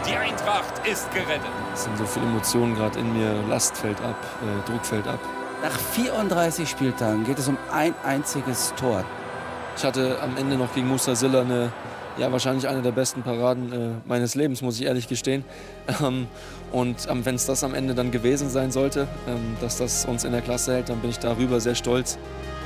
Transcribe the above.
Die Eintracht ist gerettet. Es sind so viele Emotionen gerade in mir. Last fällt ab, Druck fällt ab. Nach 34 Spieltagen geht es um ein einziges Tor. Ich hatte am Ende noch gegen Musa Silla wahrscheinlich eine der besten Paraden meines Lebens, muss ich ehrlich gestehen. Und wenn es das am Ende dann gewesen sein sollte, dass das uns in der Klasse hält, dann bin ich darüber sehr stolz.